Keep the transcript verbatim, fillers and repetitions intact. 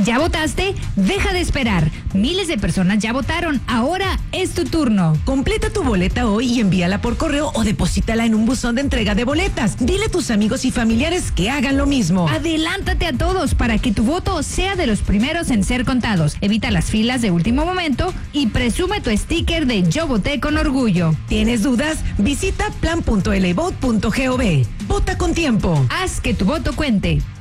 ¿Ya votaste? Deja de esperar. Miles de personas ya votaron. Ahora es tu turno. Completa tu boleta hoy y envíala por correo o deposítala en un buzón de entrega de boletas. Dile a tus amigos y familiares que hagan lo mismo. Adelántate a todos para que tu voto sea de los primeros en ser contados. Evita las filas de último momento y presume tu sticker de Yo voté con orgullo. ¿Tienes dudas? Visita plan punto l vote punto gov. Vota con tiempo. Haz que tu voto cuente.